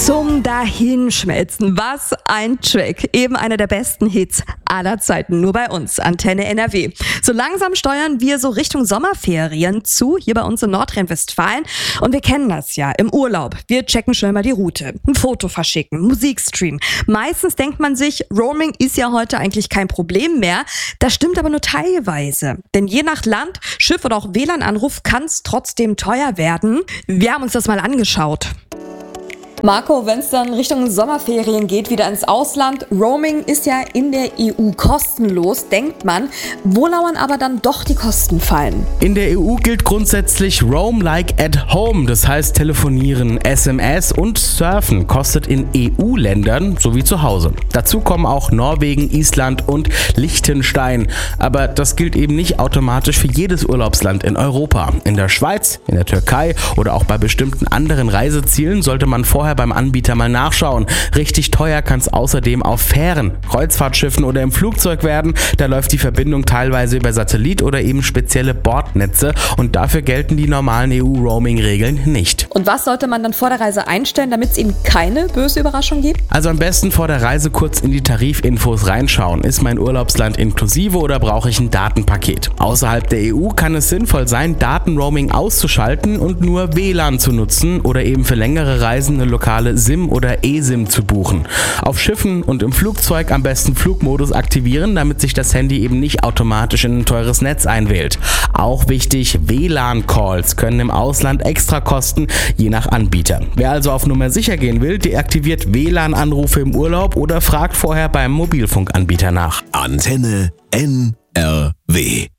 Zum Dahinschmelzen. Was ein Track. Eben einer der besten Hits aller Zeiten. Nur bei uns, Antenne NRW. So langsam steuern wir so Richtung Sommerferien zu, hier bei uns in Nordrhein-Westfalen. Und wir kennen das ja im Urlaub. Wir checken schnell mal die Route. Ein Foto verschicken, Musikstream. Meistens denkt man sich, Roaming ist ja heute eigentlich kein Problem mehr. Das stimmt aber nur teilweise. Denn je nach Land, Schiff oder auch WLAN-Anruf kann es trotzdem teuer werden. Wir haben uns das mal angeschaut. Marco, wenn es dann Richtung Sommerferien geht, wieder ins Ausland, Roaming ist ja in der EU kostenlos, denkt man. Wo lauern aber dann doch die Kostenfallen? In der EU gilt grundsätzlich Roam like at home, das heißt telefonieren, SMS und surfen kostet in EU-Ländern sowie zu Hause. Dazu kommen auch Norwegen, Island und Liechtenstein. Aber das gilt eben nicht automatisch für jedes Urlaubsland in Europa. In der Schweiz, in der Türkei oder auch bei bestimmten anderen Reisezielen sollte man vorher beim Anbieter mal nachschauen. Richtig teuer kann es außerdem auf Fähren, Kreuzfahrtschiffen oder im Flugzeug werden. Da läuft die Verbindung teilweise über Satellit oder eben spezielle Bordnetze und dafür gelten die normalen EU-Roaming-Regeln nicht. Und was sollte man dann vor der Reise einstellen, damit es eben keine böse Überraschung gibt? Also am besten vor der Reise kurz in die Tarifinfos reinschauen. Ist mein Urlaubsland inklusive oder brauche ich ein Datenpaket? Außerhalb der EU kann es sinnvoll sein, Datenroaming auszuschalten und nur WLAN zu nutzen oder eben für längere Reisen eine lokale SIM oder eSIM zu buchen. Auf Schiffen und im Flugzeug am besten Flugmodus aktivieren, damit sich das Handy eben nicht automatisch in ein teures Netz einwählt. Auch wichtig, WLAN-Calls können im Ausland extra kosten, je nach Anbieter. Wer also auf Nummer sicher gehen will, deaktiviert WLAN-Anrufe im Urlaub oder fragt vorher beim Mobilfunkanbieter nach. Antenne NRW